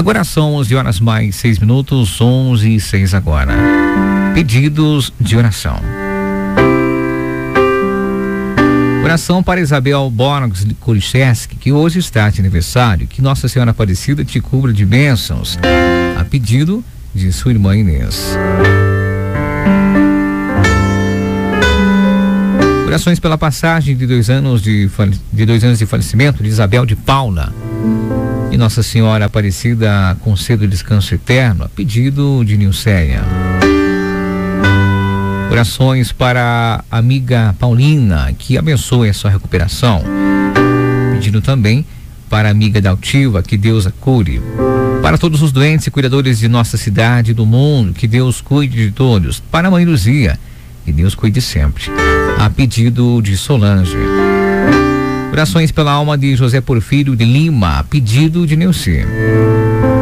Agora são 11h mais 6 minutos, 11h06 agora. Pedidos de oração. Oração para Isabel Borges Kuricheski, que hoje está de aniversário. Que Nossa Senhora Aparecida te cubra de bênçãos. A pedido de sua irmã Inês. Orações pela passagem de 2 anos de falecimento de Isabel de Paula. E Nossa Senhora Aparecida conceda o descanso eterno, a pedido de Nilceia. Orações para a amiga Paulina, que abençoe a sua recuperação. Pedindo também para a amiga Daltiva, que Deus a cure. Para todos os doentes e cuidadores de nossa cidade e do mundo, que Deus cuide de todos. Para a mãe Luzia, que Deus cuide sempre. A pedido de Solange. Orações pela alma de José Porfírio de Lima, a pedido de Neuci.